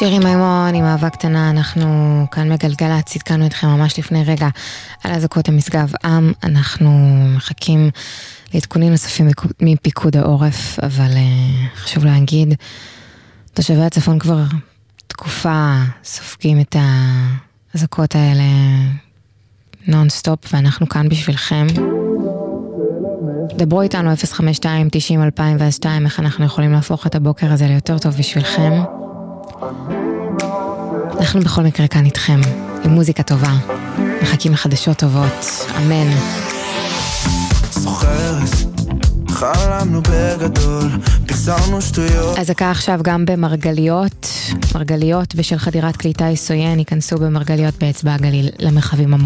שירי מימון עם אהבה קטנה, אנחנו כאן מגלגלת, צדקנו אתכם ממש לפני רגע על אזעקות המשגב עם, אנחנו מחכים לעדכונים נוספים מפיקוד העורף, אבל חשוב להגיד, תושבי הצפון כבר תקופה סופגים את האזעקות האלה נונסטופ, ואנחנו כאן בשבילכם. דברו איתנו 052-90-2002, איך אנחנו יכולים להפוך את הבוקר הזה ליותר טוב בשבילכם. אנחנו בכל מקרה כאן איתכם, עם מוזיקה טובה, מחכים לחדשות טובות, אמן. זוכרת, חלמנו בגדול, פרסמנו שטויות. אזעקה עכשיו גם במרגליות, מרגליות בשל חדירת כלי טיס עוין, ייכנסו במרגליות באצבע הגליל למרחבים